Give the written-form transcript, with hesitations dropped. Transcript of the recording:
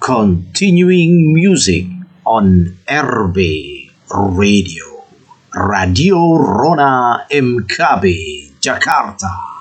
Continuing music on RB Radio. Radio Rona MKB Jakarta.